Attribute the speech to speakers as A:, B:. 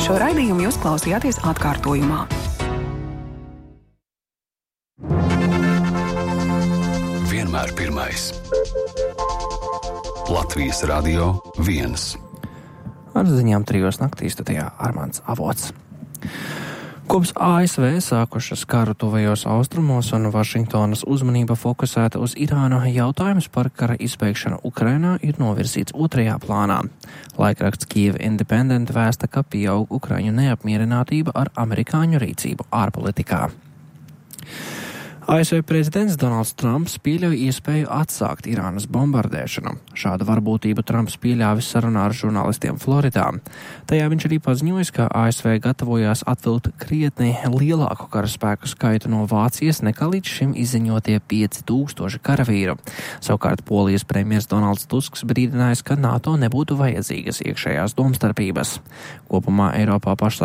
A: Šo raidījumu jūs klausījāties atkārtojumā.
B: Vienmēr pirmais. Latvijas Radio 1.
C: Ar ziņām 3 naktī studijā Armands Avots. Kopš ASV sākušas karu tuvajos austrumos un Vašingtonas uzmanība fokusēta uz Irānu, jautājums par kara izbeigšanu Ukrainā ir novirzīts otrajā plānā. Laikraksts Kyiv Independent vēsta, ka pieaug Ukraiņu neapmierinātība ar amerikāņu rīcību ārpolitikā. ASV prezidents Donalds Trumps pieļauj iespēju atsākt Irānas bombardēšanu. Šādu varbūtību Trumps pieļāvis sarunā ar žurnālistiem Floridā. Tajā viņš arī paziņojis, ka ASV gatavojās atvilkt krietni lielāku karaspēku skaitu no Vācijas nekā līdz šim izziņotie 5000 karavīru. Savukārt Polijas premjers Donalds Tusks brīdinājis, ka NATO nebūtu vajadzīgas iekšējās domstarpības. Kopumā Eiropā pašlaik